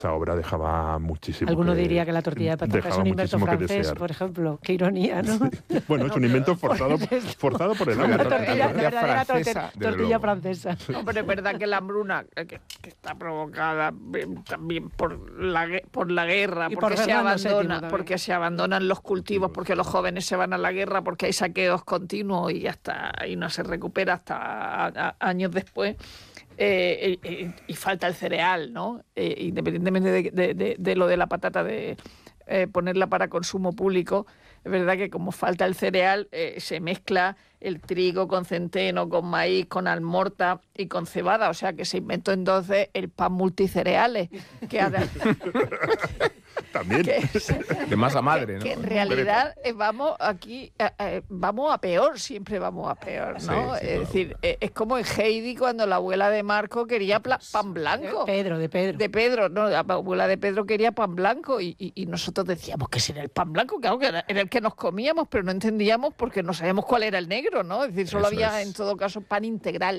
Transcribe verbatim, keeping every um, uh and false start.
esta obra dejaba muchísimo. Alguno que, diría que la tortilla de patata es un invento francés, por ejemplo. Qué ironía, ¿no? Sí. Bueno, es un invento forzado, forzado por el hambre. La tortilla, tortilla la verdadera francesa, tortilla, tortilla francesa. Hombre, es verdad que la hambruna, que, que está provocada también por la, por la guerra, Y porque por se Fernando séptimo abandona, también. porque se abandonan los cultivos, porque los jóvenes se van a la guerra, porque hay saqueos continuos y hasta y no se recupera hasta a, a, años después. Eh, eh, y falta el cereal, ¿no? Eh, independientemente de, de, de, de lo de la patata, de eh, ponerla para consumo público, es verdad que como falta el cereal, eh, se mezcla el trigo con centeno, con maíz, con almorta y con cebada, o sea que se inventó entonces el pan multicereales, que ha También. que, De masa madre, que, ¿no? que en realidad eh, vamos aquí, eh, eh, vamos a peor, siempre vamos a peor, ¿no? Sí, sí, es claro. decir, eh, es como en Heidi cuando la abuela de Marco quería pla- pan blanco. Pedro, de Pedro. De Pedro, no, la abuela de Pedro quería pan blanco y, y, y nosotros decíamos que ese era el pan blanco, claro, que era, era el que nos comíamos, pero no entendíamos porque no sabíamos cuál era el negro, ¿no? Es decir, solo Eso había es. en todo caso pan integral.